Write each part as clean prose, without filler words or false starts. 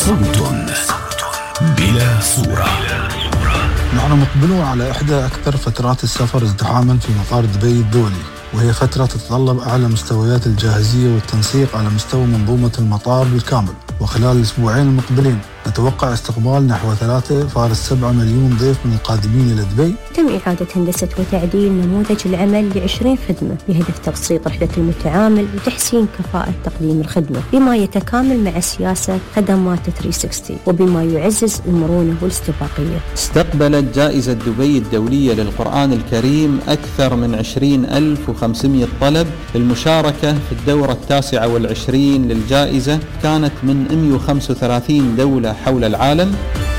صوت بلا صورة. نحن مقبلون على إحدى أكثر فترات السفر ازدحاما في مطار دبي الدولي، وهي فترة تتطلب أعلى مستويات الجاهزية والتنسيق على مستوى منظومة المطار بالكامل. وخلال الأسبوعين المقبلين نتوقع استقبال نحو 3.7 مليون ضيف من القادمين إلى دبي. تم إعادة هندسة وتعديل نموذج العمل ل20 خدمة بهدف تبسيط رحلة المتعامل وتحسين كفاءة تقديم الخدمة بما يتكامل مع سياسة خدمات 360 وبما يعزز المرونة والاستباقية. استقبلت جائزة دبي الدولية للقرآن الكريم أكثر من 20,500 طلب للمشاركة في الدورة 29 للجائزة، كانت من 135 دولة حول العالم.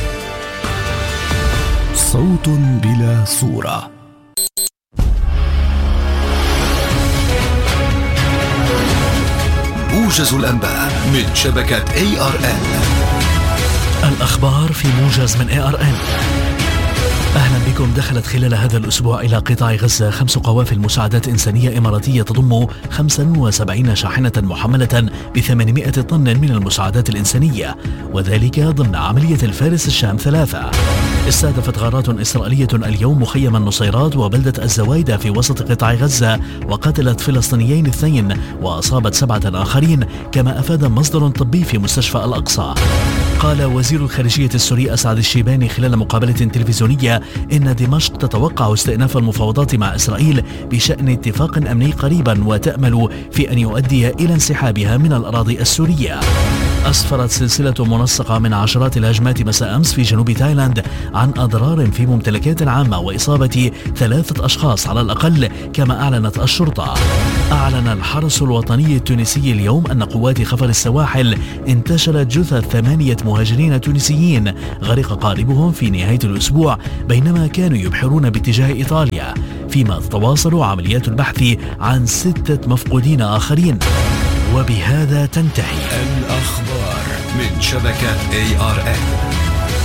صوت بلا صورة. موجز الأنباء من شبكة ARN. الأخبار في موجز من ARN. أهلا بكم. دخلت خلال هذا الأسبوع إلى قطاع غزة 5 قوافل مساعدات إنسانية إماراتية تضم 75 شاحنة محملة ب800 طن من المساعدات الإنسانية، وذلك ضمن عملية الفارس الشام 3. استهدفت غارات إسرائيلية اليوم مخيم النصيرات وبلدة الزوايدة في وسط قطاع غزة، وقتلت فلسطينيين 2 وأصابت 7 آخرين، كما أفاد مصدر طبي في مستشفى الأقصى. قال وزير الخارجية السوري أسعد الشيباني خلال مقابلة تلفزيونية إن دمشق تتوقع استئناف المفاوضات مع إسرائيل بشأن اتفاق أمني قريبا، وتأمل في أن يؤدي إلى انسحابها من الأراضي السورية. أسفرت سلسلة منسقة من عشرات الهجمات مساء أمس في جنوب تايلاند عن أضرار في ممتلكات عامة وإصابة 3 أشخاص على الأقل، كما أعلنت الشرطة. أعلن الحرس الوطني التونسي اليوم أن قوات خفر السواحل انتشلت جثث 8 مهاجرين تونسيين غرق قاربهم في نهاية الأسبوع بينما كانوا يبحرون باتجاه إيطاليا، فيما تتواصل عمليات البحث عن 6 مفقودين آخرين. وبهذا تنتهي الأخبار من شبكة ARN.